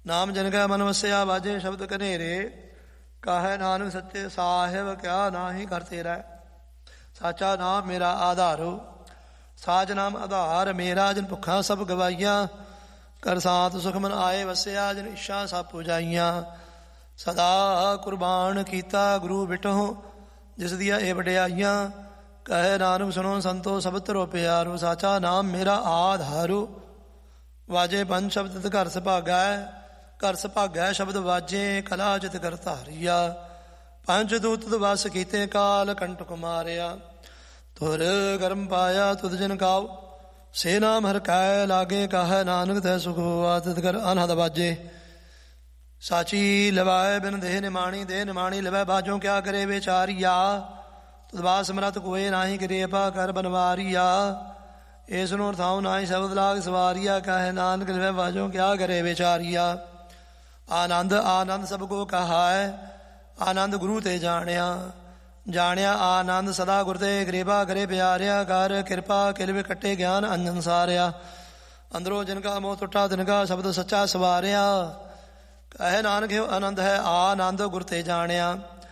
ਨਾਮ ਜਨ ਕੈ ਮਨ ਵਸਿਆ ਬਾਜੇ ਸ਼ਬਦ ਕਨੇਰੇ, ਕਾਹੈ ਨਾਨਕ ਸੱਚੇ ਸਾਹਿਬ ਕਿਆ ਨਾਹੀ ਕਰ ਤੇਰਾ। ਸਾਚਾ ਨਾਮ ਮੇਰਾ ਆਧਾਰੋ, ਸਾਜ ਨਾਮ ਆਧਾਰ ਮੇਰਾ। ਜਿਨ ਭੁੱਖਾਂ ਸਭ ਗਵਾਈਆਂ, ਕਰ ਸਾਤ ਸੁਖ ਮਨ ਆਏ ਵਸਿਆ। ਜਿਨ ਇੱਛਾ ਸਭ ਪੁਜਾਈਆਂ, ਸਦਾ ਕੁਰਬਾਨ ਕੀਤਾ ਗੁਰੂ ਬਿਟਹੁ, ਜਿਸ ਦੀਆਂ ਇਹ ਵਡਿਆਈਆਂ। ਕਹੇ ਨਾਨਕ ਸੁਣੋ ਸੰਤੋ ਸਭ ਧਰੋ ਪਿਆਰੋ, ਸਾਚਾ ਨਾਮ ਮੇਰਾ ਆਧਾਰੋ। ਵਾਜੇ ਪੰਜ ਸ਼ਬਦ ਤਿਤ ਘਰ ਸੁਭਾਗੈ, ਘਰ ਸੁਭਾਗੈ ਸ਼ਬਦ ਵਾਜੇ। ਕਲਾ ਜਿਤ ਕਰ ਧਾਰੀਆ, ਪੰਜ ਦੂਤ ਵਸ ਕੀਤੇ ਕਾਲ ਕੰਟਕ ਮਾਰਿਆ। ਤੁਰ ਕਰਮ ਪਾਇਆ ਤੁਧ ਜਨ ਕਾਉ, ਸੇ ਨਾਮ ਹਰਿ ਕੈ ਲਾਗੇ। ਕਾਹੈ ਨਾਨਕ ਤੈ ਸੁਖ ਹੋਆ, ਤਿਤ ਕਰ ਅਨਹਦ ਬਾਜੇ। ਸਾਚੀ ਲਵਾਏ ਬਿਨ ਦੇਹ ਨਿਮਾਣੀ, ਦੇਹ ਨਿਮਾਣੀ ਲਵੈ ਬਾਜੋ। ਕਿਆ ਕਰੇ ਵਿਚਾਰੀਆ, ਤੁਧ ਬਾਸ ਸਮਰਥ ਕੋਏ ਨਾਹੀ। ਕਿਰਪਾ ਕਰ ਬਨਵਾਰੀਆ, ਏਸ ਨੂੰ ਥਾਉ ਨਾਹੀ ਸ਼ਬਦ ਲਾਗ ਸਵਾਰੀਆ। ਕਾਹੈ ਨਾਨਕ ਲਵੈ ਬਾਜੋ, ਕਿਆ ਕਰੇ ਵਿਚਾਰੀਆ। ਆਨੰਦ ਆਨੰਦ ਸਭ ਕੋ ਕਹਾਇ, ਆਨੰਦ ਗੁਰੂ ਤੇ ਜਾਣਿਆ। ਜਾਣਿਆ ਆਨੰਦ ਸਦਾ ਗੁਰ ਤੇ, ਕਿਰਪਾ ਕਰੇ ਪਿਆਰਿਆ। ਕਰ ਕਿਰਪਾ ਕਿਲਵੇ ਕੱਟੇ ਗਿਆਨ ਅੰਜਨ ਸਾਰਿਆ। ਅੰਦਰੋਂ ਜਿਨ ਕਾ ਮੋਹ ਟੁੱਟਾ, ਤਿਨ ਕਾ ਸ਼ਬਦ ਸੱਚਾ ਸਵਾਰਿਆ। ਕਹੇ ਨਾਨਕ ਆਨੰਦ ਹੈ ਆਨੰਦ ਗੁਰ ਤੇ ਜਾਣਿਆ।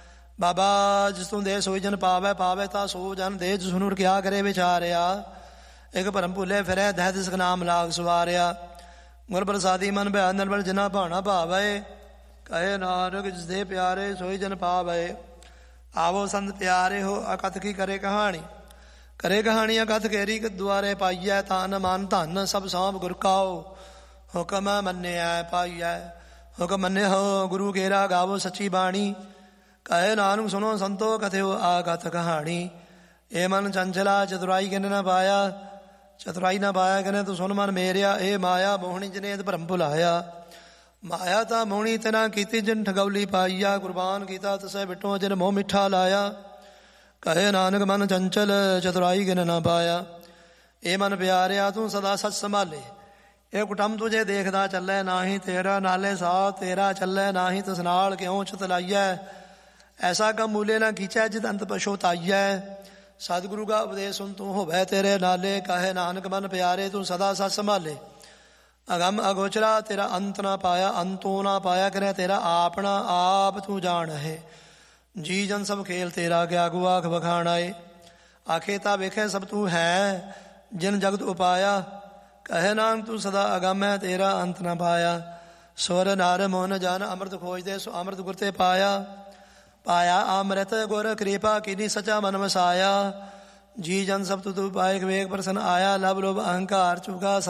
ਬਾਬਾ ਜਿਸ ਤੂੰ ਦੇ ਸੋਈ ਜਨ ਪਾਵੈ, ਪਾਵੈ ਤਾਂ ਸੋ ਜਨ ਦੇ। ਜਿਸ ਨੂੰ ਕਿਆ ਕਰੇ ਵਿਚਾਰਿਆ, ਇੱਕ ਭਰਮ ਭੁੱਲੇ ਫਿਰੈ ਦਹਿ ਤਿਸਕ ਨਾਮ ਲਾਗ ਸਵਾਰਿਆ। ਗੁਰ ਪ੍ਰਸਾਦੀ ਮਨ ਭਿਆ ਨਿਰਮਲ, ਜਿਨਾ ਭਾਣਾ ਭਾਵੈ। ਕਹੇ ਨਾਨਕ ਜਿਸ ਦੇ ਪਿਆਰੇ ਸੋਈ ਜਨ ਪਾਵੈ। ਆਵੋ ਸੰਤ ਪਿਆਰੇ ਹੋ, ਅਕਥ ਕੀ ਕਰੇ ਕਹਾਣੀ। ਕਰੇ ਕਹਾਣੀ ਅਕਥ ਕੇਰੀ ਦੁਆਰੇ ਪਾਈਐ। ਤਨ ਮਨ ਧਨ ਸਭ ਸੌਂਪ ਗੁਰ ਕਾਉ, ਹੁਕਮ ਮੰਨਿਐ ਪਾਈਐ। ਹੁਕਮ ਮੰਨਿ ਹੋ ਗੁਰੂ ਕੇਰਾ, ਗਾਵੋ ਸੱਚੀ ਬਾਣੀ। ਕਹੇ ਨਾਨਕ ਸੁਣੋ ਸੰਤੋ ਕਥਿਓ ਆਗਤ ਕਹਾਣੀ। ਇਹ ਮਨ ਚੰਚਲਾ ਚਤੁਰਾਈ ਕਿਨ ਨਾ ਪਾਇਆ, ਚਤੁਰਾਈ ਨਾ ਪਾਇਆ ਕਹਿੰਦੇ ਤੂੰ ਸੁਣ ਮਨ ਮੇਰਿਆ। ਇਹ ਮਾਇਆ ਮੋਹਣੀ ਜਨੇ ਭਰਮ ਭੁਲਾਇਆ। ਮਾਇਆ ਤਾਂ ਮੋਹਣੀ ਤਿਨਾ ਕੀਤੀ, ਜਿਨ ਠਗੌਲੀ ਪਾਈਆ। ਕੁਰਬਾਨ ਕੀਤਾ ਤਸੈ ਬਿਟੋ, ਜਿਨ ਮੋਹ ਮਿੱਠਾ ਲਾਇਆ। ਕਹੇ ਨਾਨਕ ਮਨ ਚੰਚਲ ਚਤੁਰਾਈ ਕਿਨ ਨਾ ਪਾਇਆ। ਇਹ ਮਨ ਪਿਆਰਿਆ ਤੂੰ ਸਦਾ ਸੱਚ ਸੰਭਾਲੇ। ਇਹ ਕੁਟੰਬ ਤੁਝੇ ਦੇਖਦਾ ਚੱਲੈ ਨਾਹੀ ਤੇਰਾ, ਨਾਲੇ ਸਾਹ ਤੇਰਾ ਚੱਲੈ ਨਾਹੀ। ਤਿਸ ਨਾਲ ਕਿਉਂ ਚਤਲਾਈਐ, ਐਸਾ ਕੰਮ ਮੂਲੇ ਨਾ ਕੀਚੈ। ਜਿਤ ਅੰਤ ਪਛੋਤਾਈਐ, ਸਤਿਗੁਰੂ ਕਾ ਉਪਦੇਸ਼ ਸੁਣ ਤੂੰ ਹੋਵੈ ਤੇਰੇ ਨਾਲੇ। ਕਹੇ ਨਾਨਕ ਮਨ ਪਿਆਰੇ ਤੂੰ ਸਦਾ ਸੱਚ ਸੰਭਾਲੇ। ਅਗਮ ਅਗੋਚਰਾ ਤੇਰਾ ਅੰਤ ਨਾ ਪਾਇਆ, ਅੰਤੋਂ ਨਾ ਪਾਇਆ। ਕਰੇ ਤੇਰਾ ਆਪਣਾ ਆਪ ਤੂੰ ਜਾਣ ਹੈ। ਜੀ ਜਨ ਸਭ ਖੇਲ ਤੇਰਾ, ਕਿਆ ਗੂ ਆਖ ਬਖਾਣਾਏ। ਆਖੇ ਤਾਂ ਵੇਖੇ ਸਭ ਤੂੰ ਹੈ, ਜਿਨ ਜਗਤ ਉਪਾਇਆ। ਕਹੇ ਨਾਨਕ ਤੂੰ ਸਦਾ ਅਗਮ ਹੈ, ਤੇਰਾ ਅੰਤ ਨਾ ਪਾਇਆ। ਸੁਰ ਨਰ ਮੋਨ ਜਨ ਅੰਮ੍ਰਿਤ ਖੋਜਦੇ, ਸੋ ਅੰਮ੍ਰਿਤ ਗੁਰ ਤੇ ਪਾਇਆ। ਪਾਇਆ ਅੰਮ੍ਰਿਤ ਗੁਰ ਕਿਰਪਾ ਕੀਨੀ, ਸਚਾ ਮਨ ਵਸਾਇਆ। ਜੀ ਜਨ ਸਭ ਤੂੰ ਪਾਏ, ਵੇਗ ਪ੍ਰਸਨ ਆਇਆ। ਲਬ ਲੋਭ ਅਹੰਕਾਰ ਚੁਕਾ